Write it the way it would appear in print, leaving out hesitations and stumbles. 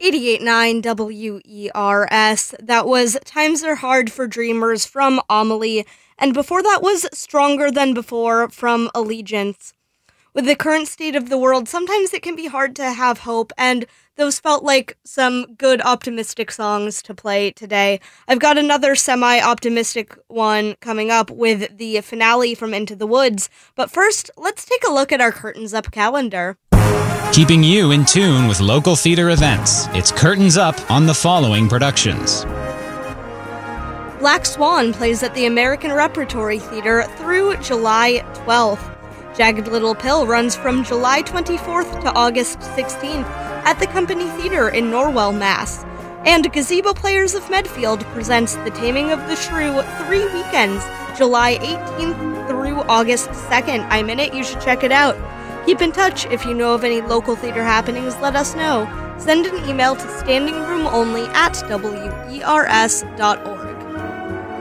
88.9 WERS. That was Times Are Hard for Dreamers from Amelie, and before that was Stronger Than Before from Allegiance. With the current state of the world, sometimes it can be hard to have hope, and those felt like some good optimistic songs to play today. I've got another semi-optimistic one coming up with the finale from Into the Woods, but first, let's take a look at our Curtains Up calendar. Keeping you in tune with local theater events, it's Curtains Up on the following productions. Black Swan plays at the American Repertory Theater through July 12th. Jagged Little Pill runs from July 24th to August 16th at the Company Theater in Norwell, Mass. And Gazebo Players of Medfield presents The Taming of the Shrew 3 weekends, July 18th through August 2nd. I'm in it, you should check it out. Keep in touch. If you know of any local theater happenings, let us know. Send an email to standingroomonly@wers.org.